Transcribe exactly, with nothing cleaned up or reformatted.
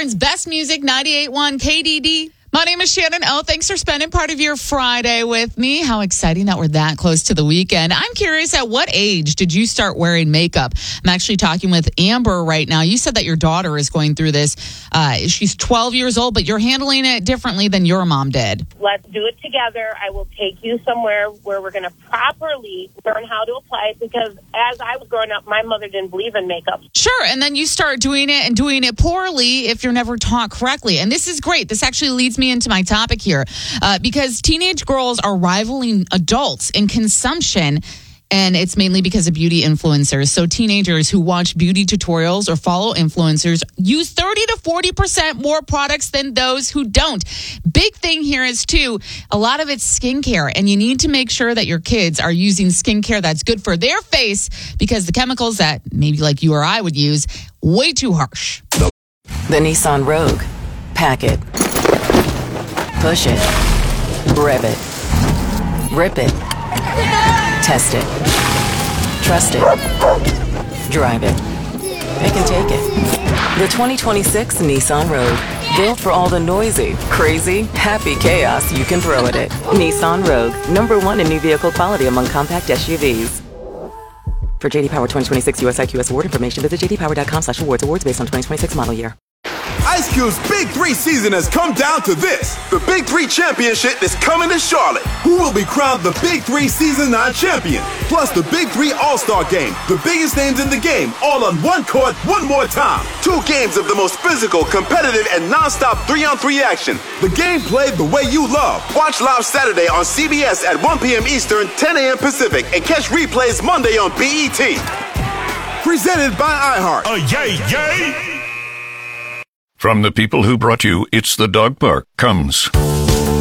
Akron's best music, ninety-eight point one K D D. My name is Shannon O. Thanks for spending part of your Friday with me. How exciting that we're that close to the weekend. I'm curious, at what age did you start wearing makeup? I'm actually talking with Amber right now. You said that your daughter is going through this. Uh, she's twelve years old, but you're handling it differently than your mom did. Let's do it together. I will take you somewhere where we're going to properly learn how to apply it, because as I was growing up, my mother didn't believe in makeup. Sure, and then you start doing it and doing it poorly if you're never taught correctly. And this is great. This actually leads me into my topic here, uh, because teenage girls are rivaling adults in consumption, and it's mainly because of beauty influencers. So teenagers who watch beauty tutorials or follow influencers use thirty to forty percent more products than those who don't. Big thing here is, too, a lot of it's skincare, and you need to make sure that your kids are using skincare that's good for their face, because the chemicals that maybe like you or I would use, way too harsh. The Nissan Rogue. Pack it. Push it. Rev it. Rip it. Test it. Trust it. Drive it. Pick and take it. The twenty twenty-six Nissan Rogue. Built for all the noisy, crazy, happy chaos you can throw at it. Nissan Rogue. Number one in new vehicle quality among compact S U Vs. For J D Power twenty twenty-six U S I Q S award information, visit j d power dot com slash awards. Awards based on twenty twenty-six model year. Ice Cube's Big Three season has come down to this. The Big Three Championship is coming to Charlotte. Who will be crowned the Big Three Season nine champion? Plus the Big Three All-Star Game. The biggest names in the game, all on one court, one more time. Two games of the most physical, competitive, and non-stop three-on-three action. The game played the way you love. Watch live Saturday on C B S at one p.m. Eastern, ten a.m. Pacific, and catch replays Monday on B E T. Presented by iHeart. Oh, yay, yay! From the people who brought you It's the Dog Park comes